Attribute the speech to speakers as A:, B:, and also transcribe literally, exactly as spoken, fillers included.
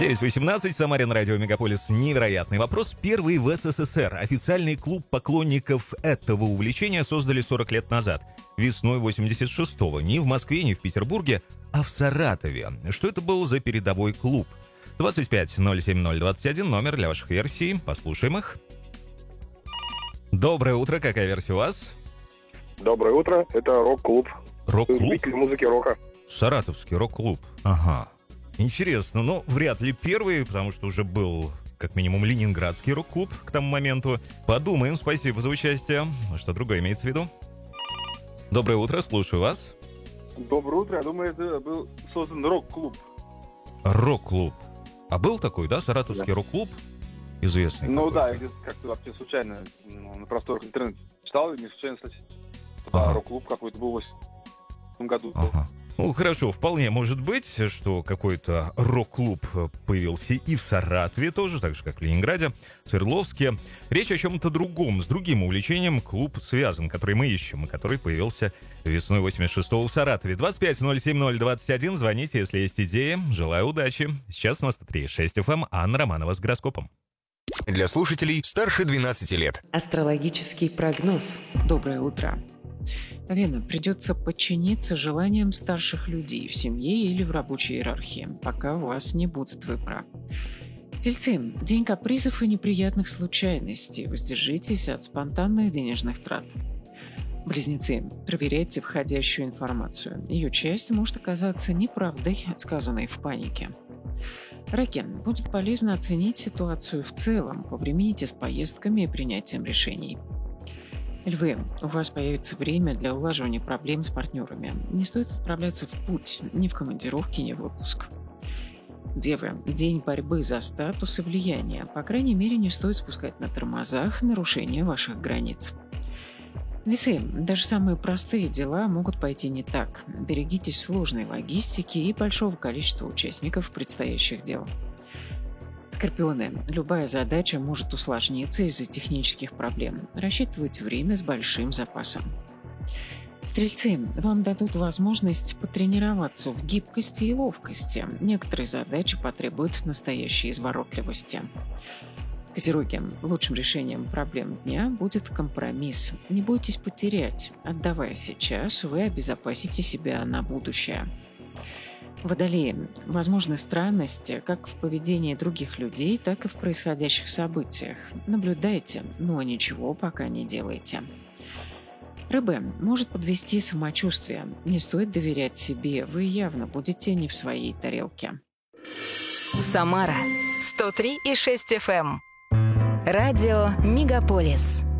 A: девять восемнадцать, Самарин, радио Мегаполис. Невероятный вопрос. Первый в СССР официальный клуб поклонников этого увлечения создали сорок лет назад. Весной восемьдесят шестого. Не в Москве, не в Петербурге, а в Саратове. Что это был за передовой клуб? двадцать пять ноль семь ноль двадцать один, номер для ваших версий. Послушаем их. Доброе утро, какая версия у вас?
B: Доброе утро, это рок-клуб.
A: Рок-клуб?
B: Любитель музыки рока.
A: Саратовский рок-клуб. Ага. Интересно, но вряд ли первый, потому что уже был, как минимум, ленинградский рок-клуб к тому моменту. Подумаем, спасибо за участие. Что другое имеется в виду? Доброе утро, слушаю вас.
C: Доброе утро, я думаю, это был создан рок-клуб.
A: Рок-клуб. А был такой, да, саратовский да. рок-клуб? Известный.
C: Ну
A: какой-то.
C: Да, я где-то как-то вообще случайно ну, на просторах интернета читал, и не случайно, кстати,
A: ага.
C: рок-клуб какой-то был в восемнадцатом году.
A: Ага. Ну, хорошо, вполне может быть, что какой-то рок-клуб появился и в Саратове тоже, так же, как в Ленинграде, в Свердловске. Речь о чем-то другом, с другим увлечением клуб связан, который мы ищем, и который появился весной восемьдесят шестого в Саратове. двадцать пять ноль семь ноль двадцать один, звоните, если есть идеи. Желаю удачи. Сейчас у нас три шесть эф эм, Анна Романова с гороскопом.
D: Для слушателей старше двенадцати лет.
E: Астрологический прогноз. Доброе утро. Вена, придется подчиниться желаниям старших людей в семье или в рабочей иерархии, пока у вас не будет выбора. Тельцы, день капризов и неприятных случайностей. Воздержитесь от спонтанных денежных трат. Близнецы, проверяйте входящую информацию. Ее часть может оказаться неправдой, сказанной в панике. Раки, будет полезно оценить ситуацию в целом, повремените с поездками и принятием решений. Львы, у вас появится время для улаживания проблем с партнерами. Не стоит отправляться в путь, ни в командировки, ни в отпуск. Девы, день борьбы за статус и влияние. По крайней мере, не стоит спускать на тормозах нарушение ваших границ. Весы, даже самые простые дела могут пойти не так. Берегитесь сложной логистики и большого количества участников предстоящих дел. Скорпионы, любая задача может усложниться из-за технических проблем. Рассчитывайте время с большим запасом. Стрельцы, вам дадут возможность потренироваться в гибкости и ловкости. Некоторые задачи потребуют настоящей изворотливости. Козероги, лучшим решением проблем дня будет компромисс. Не бойтесь потерять. Отдавая сейчас, вы обезопасите себя на будущее. Водолеи, возможны странности как в поведении других людей, так и в происходящих событиях. Наблюдайте, но ничего пока не делайте. Рыбы, может подвести самочувствие. Не стоит доверять себе, вы явно будете не в своей тарелке.
F: Самара сто три и шесть эф эм. Радио Мегаполис.